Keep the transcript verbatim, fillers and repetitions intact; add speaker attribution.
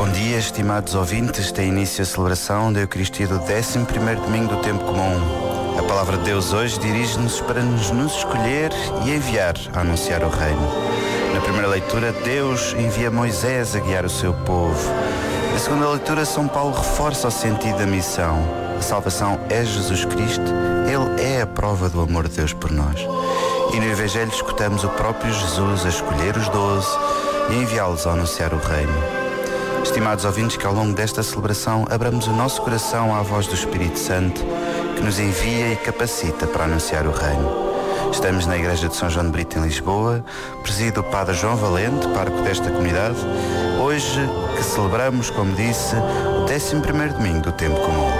Speaker 1: Bom dia, estimados ouvintes. Tem início a celebração da Eucaristia do décimo primeiro domingo do tempo comum. A palavra de Deus hoje dirige-nos para nos, nos escolher e enviar a anunciar o reino. Na primeira leitura, Deus envia Moisés a guiar o seu povo. Na segunda leitura, São Paulo reforça o sentido da missão. A salvação é Jesus Cristo. Ele é a prova do amor de Deus por nós. E no Evangelho escutamos o próprio Jesus a escolher os doze e enviá-los a anunciar o reino. Estimados ouvintes, que ao longo desta celebração abramos o nosso coração à voz do Espírito Santo, que nos envia e capacita para anunciar o reino. Estamos na Igreja de São João de Brito, em Lisboa, presido o Padre João Valente, pároco desta comunidade, hoje que celebramos, como disse, o décimo primeiro domingo do tempo comum.